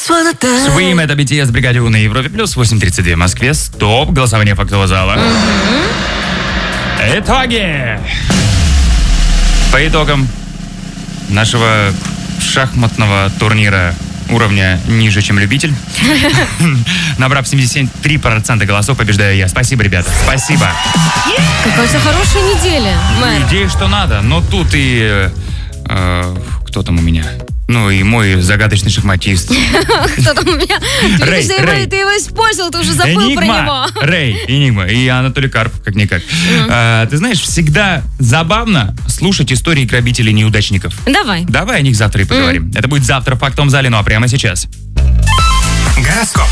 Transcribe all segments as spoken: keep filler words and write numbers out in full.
Swim, это би ти эс, Бригаде У на Европе плюс, восемь тридцать два в Москве. Стоп, голосование фактового зала. Mm-hmm. Итоги. По итогам нашего шахматного турнира уровня ниже, чем любитель, набрав семьдесят три процента голосов, побеждаю я. Спасибо, ребята. Спасибо. Какая-то хорошая неделя, мэр. Идея, что надо, но тут и... Э, кто там у меня? Ну и мой загадочный шахматист. Кто там у меня? Рэй, ты, Рэй. ты его использовал, ты уже забыл Энигма. про него. Рэй, Энигма и Анатолий Карп, как-никак. Mm. А, ты знаешь, всегда забавно слушать истории грабителей-неудачников. Давай. Давай о них завтра и поговорим. Mm. Это будет завтра в фактовом зале, ну а прямо сейчас. Гороскоп.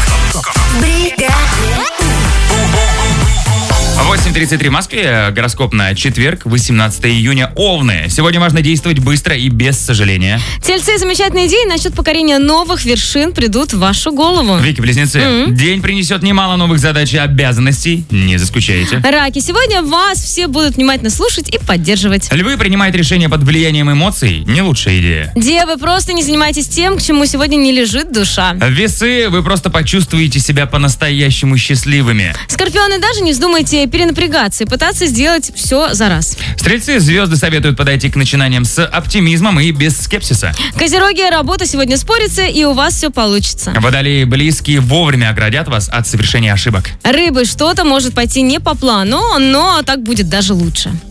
восемь тридцать три в Москве. Гороскоп на четверг, восемнадцатое июня. Овны. Сегодня важно действовать быстро и без сожаления. Тельцы, замечательные идеи насчет покорения новых вершин придут в вашу голову. Вики, близнецы. Mm-hmm. День принесет немало новых задач и обязанностей. Не заскучайте. Раки, сегодня вас все будут внимательно слушать и поддерживать. Львы, принимают решения под влиянием эмоций. Не лучшая идея. Девы, просто не занимайтесь тем, к чему сегодня не лежит душа. Весы, вы просто почувствуете себя по-настоящему счастливыми. Скорпионы, даже не вздумайте перенапрягаться и пытаться сделать все за раз. Стрельцы, звезды советуют подойти к начинаниям с оптимизмом и без скепсиса. Козероги, работа сегодня спорится, и у вас все получится. Водолеи, близкие вовремя оградят вас от совершения ошибок. Рыбы, что-то может пойти не по плану, но так будет даже лучше.